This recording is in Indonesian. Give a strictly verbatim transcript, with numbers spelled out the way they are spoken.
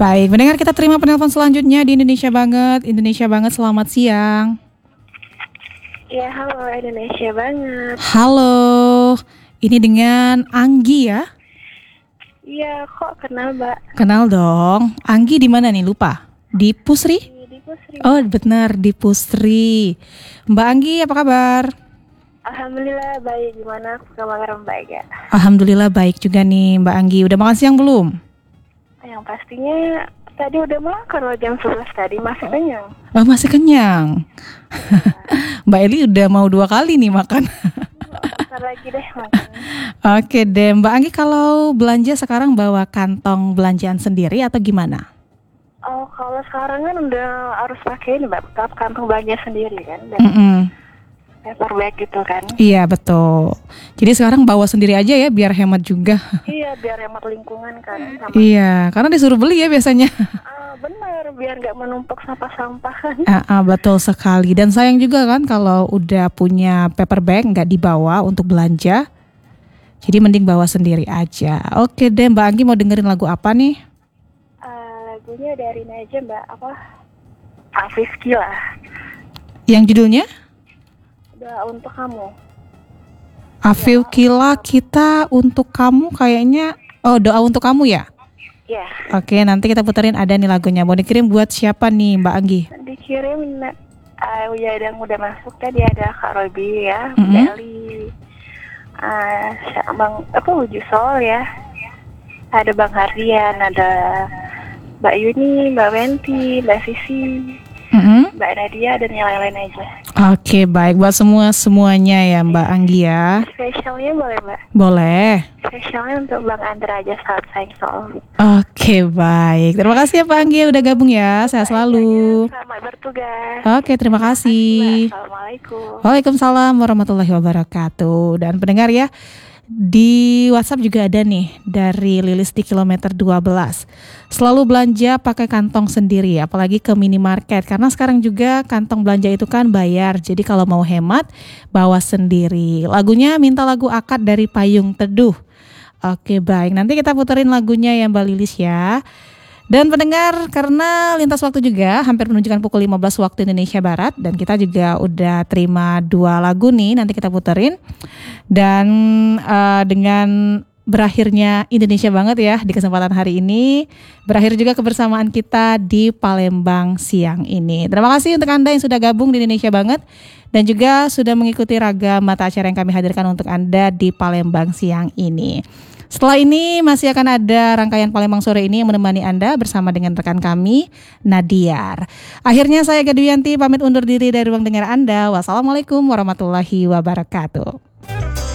Baik, mendengar kita terima penelpon selanjutnya di Indonesia Banget. Indonesia Banget, selamat siang. Ya, halo Indonesia Banget. Halo, ini dengan Anggi ya? Iya, kok kenal Mbak? Kenal dong. Anggi di mana nih, lupa? Di Pusri? Di, di Pusri. Oh benar, di Pusri. Mbak Anggi apa kabar? Alhamdulillah baik, gimana kabar Mbak ya? Alhamdulillah baik juga nih Mbak Anggi. Udah makan siang belum? Yang pastinya tadi udah makan loh, jam sebelas tadi, masih kenyang. Oh masih kenyang. Mbak Eli udah mau dua kali nih makan. Bentar lagi deh makan. Oke deh, Mbak Anggi kalau belanja sekarang bawa kantong belanjaan sendiri atau gimana? Oh, kalau sekarang kan udah harus pakai ini Mbak, tetap kantong belanja sendiri kan, dan Mm-mm. paper bag gitu kan. Iya betul. Jadi sekarang bawa sendiri aja ya biar hemat juga. Iya, biar hemat lingkungan kan. Sama, Iya, karena disuruh beli ya biasanya. ah, benar, biar nggak menumpuk sampah-sampah kan. Ah, ah, betul sekali. Dan sayang juga kan kalau udah punya paper bag nggak dibawa untuk belanja. Jadi mending bawa sendiri aja. Oke deh, Mbak Anggi mau dengerin lagu apa nih? Uh, lagunya dari aja Mbak, apa? Afifki lah. Yang judulnya? Udah untuk kamu. Afif Kila Kita Untuk Kamu kayaknya. Oh, doa untuk kamu ya? Ya. Oke, nanti kita puterin, ada nih lagunya. Mau dikirim buat siapa nih Mbak Anggi? Dikirim uh, ya ada yang udah masuk tadi, ada Kak Robi ya, Mm-hmm. Beli, uh, Bang apa Uju Sol ya, ada Bang Hardian, ada Mbak Yuni, Mbak Wenti, Mbak Sisi, Mm-hmm. Mbak Nadia, dan yang lain-lain aja. Oke, baik, buat semua semuanya ya Mbak Anggi ya. Spesialnya boleh Mbak? Boleh. Spesialnya untuk Bang Andra aja, saat sayang soal. Oke, baik. Terima kasih ya Pak Anggi udah gabung ya. Sehat selalu. Selamat bertugas. Oke, terima kasih. Assalamualaikum. Waalaikumsalam warahmatullahi wabarakatuh. Dan pendengar ya, di WhatsApp juga ada nih dari Lilis di kilometer dua belas. Selalu belanja pakai kantong sendiri, apalagi ke minimarket. Karena sekarang juga kantong belanja itu kan bayar. Jadi kalau mau hemat, bawa sendiri. Lagunya minta lagu Akad dari Payung Teduh. Oke baik, nanti kita puterin lagunya ya Mbak Lilis ya. Dan pendengar, karena lintas waktu juga hampir menunjukkan pukul lima belas waktu Indonesia Barat, dan kita juga udah terima dua lagu nih, nanti kita puterin. Dan uh, dengan berakhirnya Indonesia Banget ya di kesempatan hari ini, berakhir juga kebersamaan kita di Palembang siang ini. Terima kasih untuk Anda yang sudah gabung di Indonesia Banget dan juga sudah mengikuti ragam mata acara yang kami hadirkan untuk Anda di Palembang siang ini. Setelah ini masih akan ada rangkaian Palembang sore ini yang menemani Anda bersama dengan rekan kami, Nadiar. Akhirnya saya Gadwianti pamit undur diri dari ruang dengar Anda. Wassalamualaikum warahmatullahi wabarakatuh.